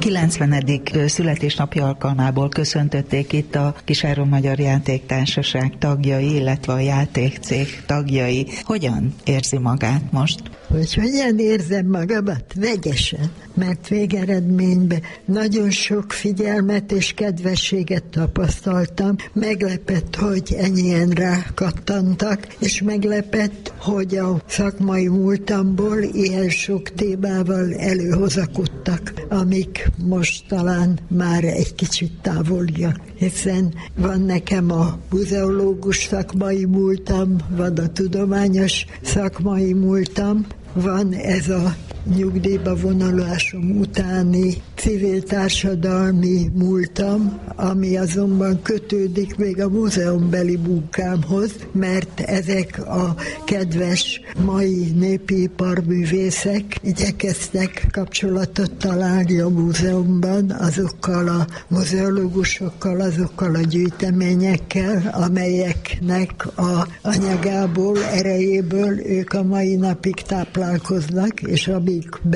90. születésnapja alkalmából köszöntötték itt a Kisáron Magyar Játéktársaság tagjai, illetve a játékcég tagjai. Hogyan érzi magát most? Hogyan érzem magamat? Vegyesen, mert végeredményben nagyon sok figyelmet és kedvességet tapasztaltam. Meglepett, hogy ennyien rákattantak, és meglepett, hogy a szakmai múltamból ilyen sok témával előhozakodtak, amik most talán már egy kicsit távoliak. Hiszen van nekem a muzeológus szakmai múltam, van a tudományos szakmai múltam, van ez a nyugdíjba vonulásom utáni civil társadalmi múltam, ami azonban kötődik még a múzeumbeli munkámhoz, mert ezek a kedves mai népi iparművészek igyekeztek kapcsolatot találni a múzeumban azokkal a muzeológusokkal, azokkal a gyűjteményekkel, amelyeknek a anyagából, erejéből ők a mai napig táplálkoznak, és amikben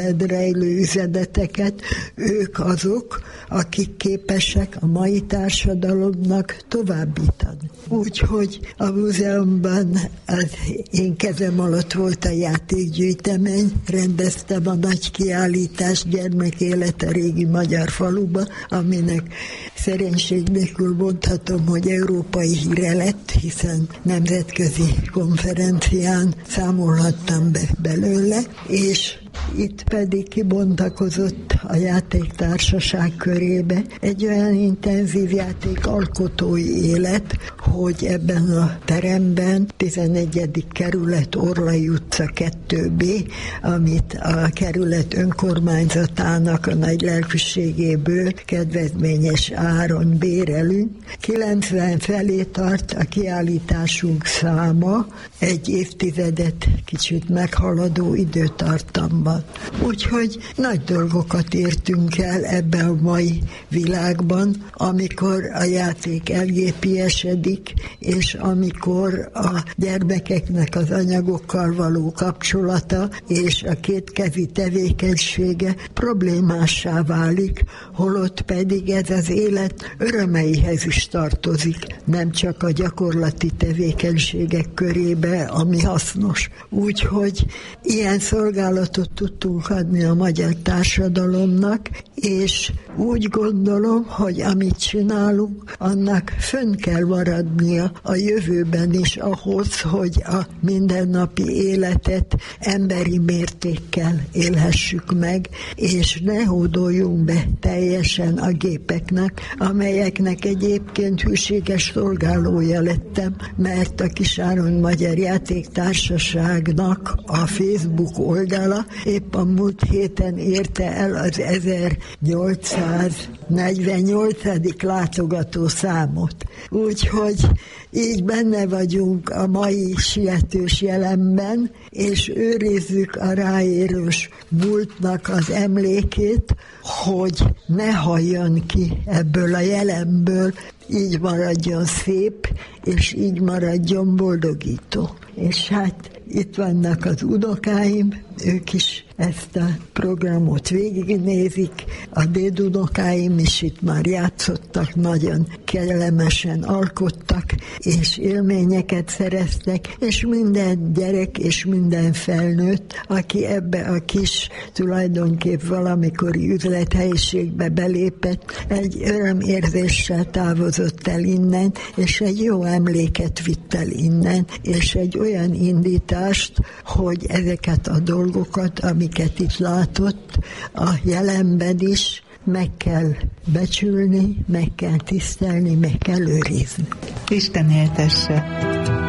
rejlő üzeneteket ők azok, akik képesek a mai társadalomnak továbbítani. Úgyhogy a múzeumban az én kezem alatt volt a játékgyűjtemény, rendeztem a nagy kiállítást Gyermekélet a régi magyar faluba, aminek szerénység nélkül mondhatom, hogy európai híre lett, hiszen nemzetközi konferencián számolhattam be belőle, és itt pedig kibontakozott a játéktársaság körébe egy olyan intenzív játékalkotói élet, hogy ebben a teremben 11. kerület Orlai utca 2B, amit a kerület önkormányzatának a nagy lelkűségéből kedvezményes áron bérelünk. 90 felé tart a kiállításunk száma, egy évtizedet kicsit meghaladó időtartamban. Úgyhogy nagy dolgokat értünk el ebben a mai világban, amikor a játék elgépiesedik, és amikor a gyermekeknek az anyagokkal való kapcsolata és a kétkezi tevékenysége problémássá válik, holott pedig ez az élet örömeihez is tartozik, nem csak a gyakorlati tevékenységek körébe, ami hasznos. Úgyhogy ilyen szolgálatot tudtunk adni a magyar társadalomnak, és úgy gondolom, hogy amit csinálunk, annak fönn kell maradnia a jövőben is ahhoz, hogy a mindennapi életet emberi mértékkel élhessük meg, és ne hódoljunk be teljesen a gépeknek, amelyeknek egyébként hűséges szolgálója lettem, mert a Kisáron Magyar Játéktársaságnak a Facebook oldala épp a múlt héten érte el az 1848. látogató számot. Úgyhogy így benne vagyunk a mai sietős jelenben, és őrizzük a ráérős múltnak az emlékét, hogy ne halljon ki ebből a jelenből, így maradjon szép, és így maradjon boldogító. És hát itt vannak az unokáim, ők is ezt a programot végignézik, a dédunokáim is itt már játszottak, nagyon kellemesen alkottak, és élményeket szereztek, és minden gyerek és minden felnőtt, aki ebbe a kis, tulajdonképp valamikori üzlethelyiségbe belépett, egy örömérzéssel távozott el innen, és egy jó emléket vitt el innen, és egy olyan indítást, hogy ezeket a dolgokat, amiket itt látott, a jelenben is meg kell becsülni, meg kell tisztelni, meg kell őrizni. Isten éltesse!